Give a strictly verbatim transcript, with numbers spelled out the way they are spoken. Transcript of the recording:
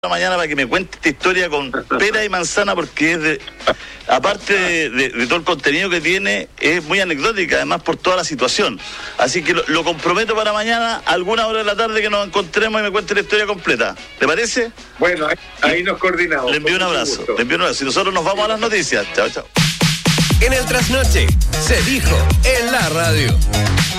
mañana para que me cuente esta historia con pera y manzana, porque es de, aparte de, de, de todo el contenido que tiene, es muy anecdótica, además por toda la situación. Así que lo, lo comprometo para mañana, a alguna hora de la tarde, que nos encontremos y me cuente la historia completa. ¿Le parece? Bueno, ahí, ahí nos coordinamos. Le envío un abrazo, le envío un abrazo. Y nosotros nos vamos a las noticias. Chao, chao. En el Trasnoche se dijo en la radio.